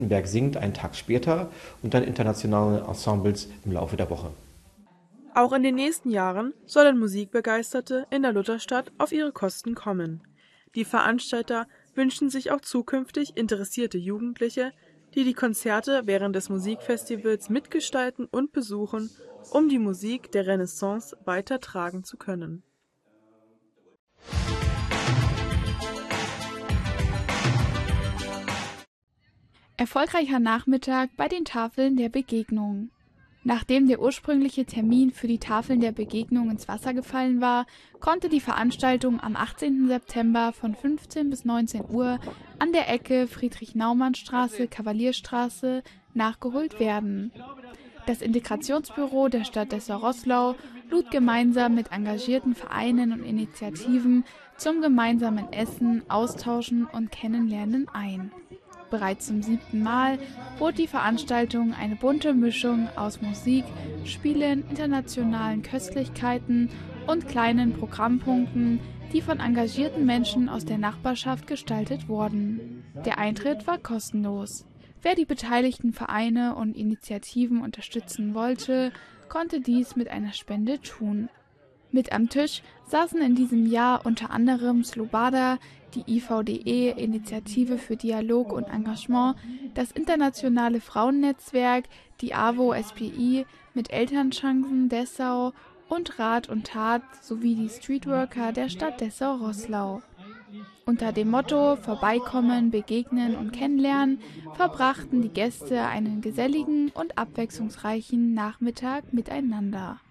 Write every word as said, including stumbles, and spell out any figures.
Berg singt einen Tag später und dann internationale Ensembles im Laufe der Woche. Auch in den nächsten Jahren sollen Musikbegeisterte in der Lutherstadt auf ihre Kosten kommen. Die Veranstalter wünschen sich auch zukünftig interessierte Jugendliche, die die Konzerte während des Musikfestivals mitgestalten und besuchen, um die Musik der Renaissance weitertragen zu können. Erfolgreicher Nachmittag bei den Tafeln der Begegnung. Nachdem der ursprüngliche Termin für die Tafeln der Begegnung ins Wasser gefallen war, konnte die Veranstaltung am achtzehnten September von fünfzehn bis neunzehn Uhr an der Ecke Friedrich-Naumann-Straße – Kavalierstraße nachgeholt werden. Das Integrationsbüro der Stadt Dessau-Roßlau lud gemeinsam mit engagierten Vereinen und Initiativen zum gemeinsamen Essen, Austauschen und Kennenlernen ein. Bereits zum siebten Mal bot die Veranstaltung eine bunte Mischung aus Musik, Spielen, internationalen Köstlichkeiten und kleinen Programmpunkten, die von engagierten Menschen aus der Nachbarschaft gestaltet wurden. Der Eintritt war kostenlos. Wer die beteiligten Vereine und Initiativen unterstützen wollte, konnte dies mit einer Spende tun. Mit am Tisch saßen in diesem Jahr unter anderem Slobada, die I V D E, Initiative für Dialog und Engagement, das internationale Frauennetzwerk, die AWO S P I mit Elternchancen Dessau und Rat und Tat sowie die Streetworker der Stadt Dessau-Roßlau. Unter dem Motto Vorbeikommen, Begegnen und Kennenlernen verbrachten die Gäste einen geselligen und abwechslungsreichen Nachmittag miteinander.